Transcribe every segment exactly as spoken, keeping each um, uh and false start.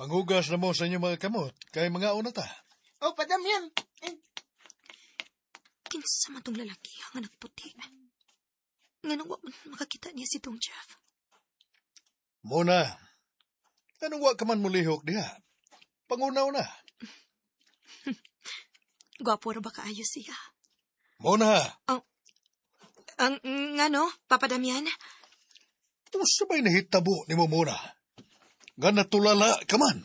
Panghugas na mo sa inyong mga kamot, kay mga una ta. Oh, padam yan. Kinsa man tong lalaki nga nagputi. Nga nang wa man makakita niya si Tong Jeff. Muna, anong wa ka man mulihok diha? Pangunaw na. Gwapo ra ba kaayo siya? Muna, Ang, ang, nga no, papadamian? kung sabay nahitabo ni mo muna. Nga natulala ka man.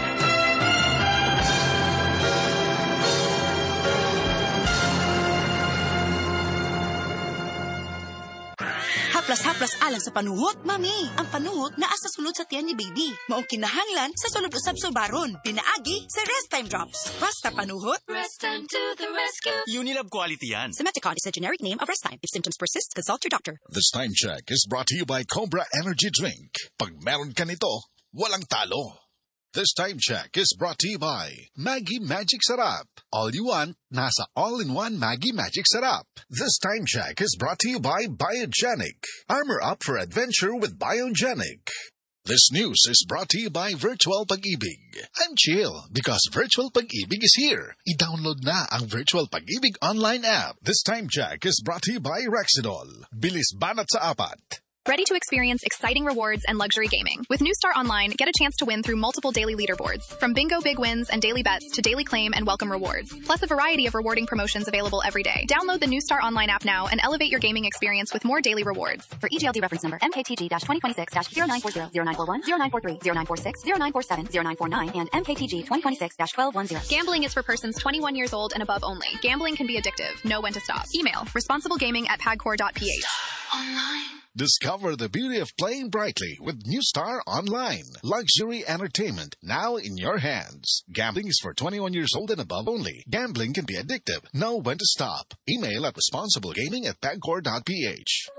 Haplas-haplas alang sa panuhot, mami. Ang panuhot naa sa sulod sa tiyan ni baby. Maong kinahanglan sa sulod usab sulbaron. Pinaagi sa Rest Time Drops. Basta panuhot, Rest Time to the rescue. Unilab quality yan. Simeticon is a generic name of Rest Time. If symptoms persist, consult your doctor. This time check is brought to you by Cobra Energy Drink. Pag meron ka nito, walang talo. This time check is brought to you by Maggie Magic Sarap. All you want, nasa all-in-one Maggie Magic Sarap. This time check is brought to you by Biogenic. Armor up for adventure with Biogenic. This news is brought to you by Virtual Pag-ibig. I'm chill because Virtual Pag-ibig is here. I-download na ang Virtual Pag-ibig online app. This time check is brought to you by Rexidol. Bilis banat sa apat. Ready to experience exciting rewards and luxury gaming? With New Star Online, get a chance to win through multiple daily leaderboards. From bingo big wins and daily bets to daily claim and welcome rewards. Plus a variety of rewarding promotions available every day. Download the New Star Online app now and elevate your gaming experience with more daily rewards. For E G L D reference number M K T G twenty twenty-six zero nine four zero, zero nine four one, zero nine four three, zero nine four six, zero nine four seven, zero nine four nine, and M K T G twenty twenty-six twelve ten. Gambling is for persons twenty-one years old and above only. Gambling can be addictive. Know when to stop. Email responsiblegaming at pagcor dot p h. Online. Discover the beauty of playing brightly with New Star Online. Luxury entertainment now in your hands. Gambling is for twenty-one years old and above only. Gambling can be addictive. Know when to stop. Email at responsiblegaming at pagcor dot p h.